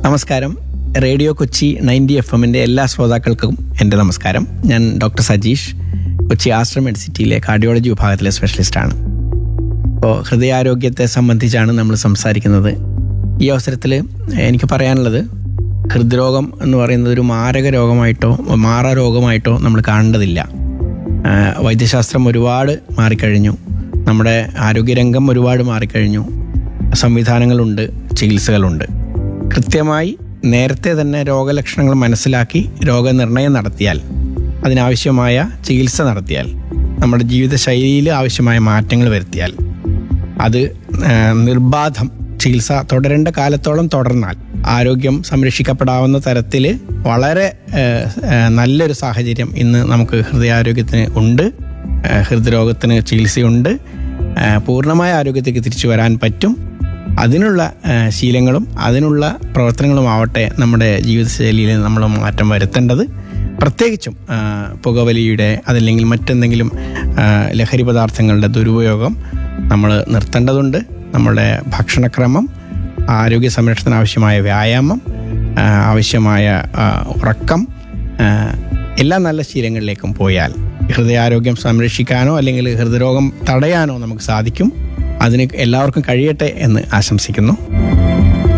നമസ്കാരം. റേഡിയോ കൊച്ചി 90 FM-ന്റെ എല്ലാ ശ്രോതാക്കൾക്കും എൻ്റെ നമസ്കാരം. ഞാൻ doctor Sajeesh, Kochi Aster മെഡിസിറ്റിയിലെ cardiology വിഭാഗത്തിലെ സ്പെഷ്യലിസ്റ്റാണ്. അപ്പോൾ ഹൃദയാരോഗ്യത്തെ സംബന്ധിച്ചാണ് നമ്മൾ സംസാരിക്കുന്നത്. ഈ അവസരത്തിൽ എനിക്ക് പറയാനുള്ളത്, ഹൃദ്രോഗം എന്ന് പറയുന്നത് ഒരു മാരക രോഗമായിട്ടോ മാറാരോഗമായിട്ടോ നമ്മൾ കാണേണ്ടതില്ല. വൈദ്യശാസ്ത്രം ഒരുപാട് മാറിക്കഴിഞ്ഞു, നമ്മുടെ ആരോഗ്യരംഗം ഒരുപാട് മാറിക്കഴിഞ്ഞു. സംവിധാനങ്ങളുണ്ട്, ചികിത്സകളുണ്ട്. കൃത്യമായി നേരത്തെ തന്നെ രോഗലക്ഷണങ്ങൾ മനസ്സിലാക്കി രോഗനിർണയം നടത്തിയാൽ, അതിനാവശ്യമായ ചികിത്സ നടത്തിയാൽ, നമ്മുടെ ജീവിതശൈലിയിൽ ആവശ്യമായ മാറ്റങ്ങൾ വരുത്തിയാൽ, അത് നിർബാധം ചികിത്സ തുടരേണ്ട കാലത്തോളം തുടർന്നാൽ ആരോഗ്യം സംരക്ഷിക്കപ്പെടാവുന്ന തരത്തിൽ വളരെ നല്ലൊരു സാഹചര്യം ഇന്ന് നമുക്ക് ഹൃദയാരോഗ്യത്തിന് ഉണ്ട്. ഹൃദ്രോഗത്തിന് ചികിത്സയുണ്ട്. പൂർണ്ണമായ ആരോഗ്യത്തേക്ക് തിരിച്ചു വരാൻ പറ്റും. അതിനുള്ള ശീലങ്ങളും അതിനുള്ള പ്രവർത്തനങ്ങളുമാവട്ടെ നമ്മുടെ ജീവിതശൈലിയിൽ നമ്മൾ മാറ്റം വരുത്തേണ്ടത്. പ്രത്യേകിച്ചും പുകവലിയുടെ അതല്ലെങ്കിൽ മറ്റെന്തെങ്കിലും ലഹരി പദാർത്ഥങ്ങളുടെ ദുരുപയോഗം നമ്മൾ നിർത്തേണ്ടതുണ്ട്. നമ്മുടെ ഭക്ഷണക്രമം, ആരോഗ്യ സംരക്ഷണത്തിന് ആവശ്യമായ വ്യായാമം, ആവശ്യമായ ഉറക്കം, എല്ലാ നല്ല ശീലങ്ങളിലേക്കും പോയാൽ ഹൃദയാരോഗ്യം സംരക്ഷിക്കാനോ അല്ലെങ്കിൽ ഹൃദ്രോഗം തടയാനോ നമുക്ക് സാധിക്കും. അതിന് എല്ലാവർക്കും കഴിയട്ടെ എന്ന് ആശംസിക്കുന്നു.